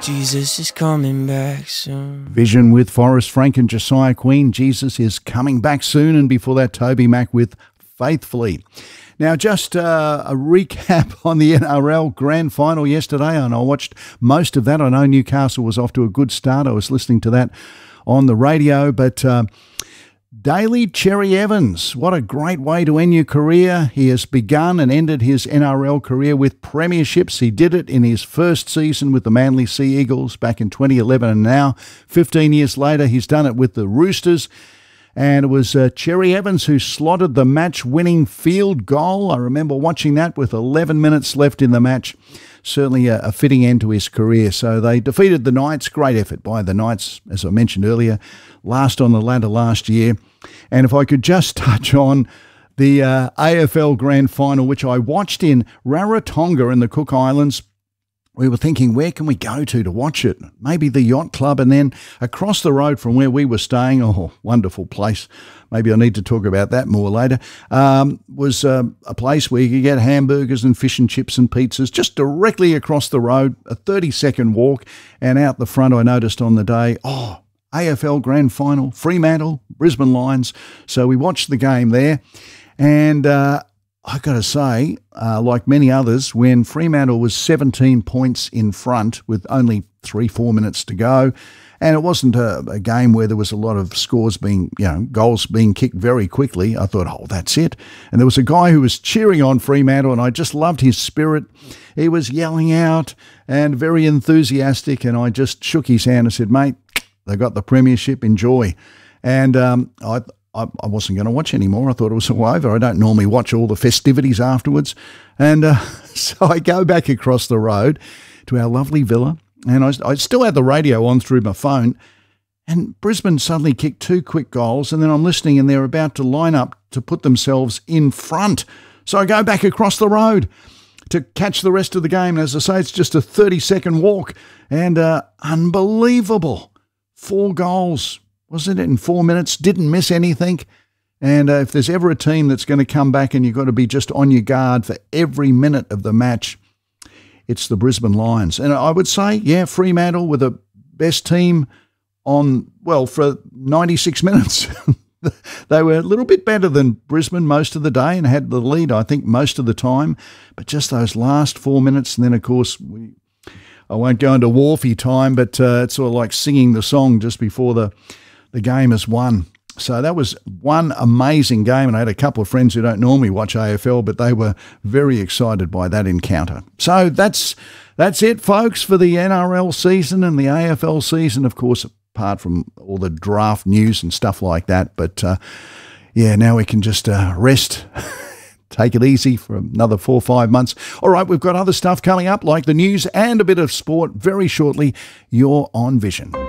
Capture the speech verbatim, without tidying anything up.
Jesus is coming back soon. Vision with Forrest Frank and Josiah Queen. Jesus is coming back soon. And before that, Toby Mac with Faithfully. Now, just uh, a recap on the N R L Grand Final yesterday, and I watched most of that. I know Newcastle was off to a good start. I was listening to that on the radio, but uh, Daly Cherry Evans, what a great way to end your career. He has begun and ended his N R L career with premierships. He did it in his first season with the Manly Sea Eagles back in twenty eleven, and now, fifteen years later, he's done it with the Roosters. And it was uh, Cherry Evans who slotted the match-winning field goal. I remember watching that with eleven minutes left in the match. Certainly a, a fitting end to his career. So they defeated the Knights. Great effort by the Knights, as I mentioned earlier. Last on the ladder last year. And if I could just touch on the uh, A F L Grand Final, which I watched in Rarotonga in the Cook Islands. We were thinking, where can we go to to watch it? Maybe the Yacht Club, and then across the road from where we were staying, oh, wonderful place. Maybe I need to talk about that more later, um, was uh, a place where you could get hamburgers and fish and chips and pizzas just directly across the road, a thirty-second walk, and out the front I noticed on the day, oh, A F L Grand Final, Fremantle, Brisbane Lions. So we watched the game there, and uh, I got to say, uh, like many others, when Fremantle was seventeen points in front with only three, four minutes to go, and it wasn't a, a game where there was a lot of scores being, you know, goals being kicked very quickly, I thought, oh, that's it. And there was a guy who was cheering on Fremantle, and I just loved his spirit. He was yelling out and very enthusiastic, and I just shook his hand and said, mate, they got the premiership, enjoy. And um, I I, I wasn't going to watch anymore. I thought it was all over. I don't normally watch all the festivities afterwards. And uh, so I go back across the road to our lovely villa, and I, I still had the radio on through my phone, and Brisbane suddenly kicked two quick goals, and then I'm listening, and they're about to line up to put themselves in front. So I go back across the road to catch the rest of the game. And as I say, it's just a thirty-second walk, and uh, unbelievable. Four goals. Wasn't it in four minutes? Didn't miss anything. And uh, if there's ever a team that's going to come back and you've got to be just on your guard for every minute of the match, it's the Brisbane Lions. And I would say, yeah, Fremantle were the best team on, well, for ninety-six minutes. They were a little bit better than Brisbane most of the day and had the lead, I think, most of the time. But just those last four minutes, and then, of course, we, I won't go into Wharfie time, but uh, it's sort of like singing the song just before the The game is won. So that was one amazing game, and I had a couple of friends who don't normally watch A F L, but they were very excited by that encounter. So that's that's it, folks, for the N R L season and the A F L season, of course, apart from all the draft news and stuff like that. But, uh, yeah, now we can just uh, rest, take it easy for another four or five months. All right, we've got other stuff coming up, like the news and a bit of sport very shortly. You're on Vision.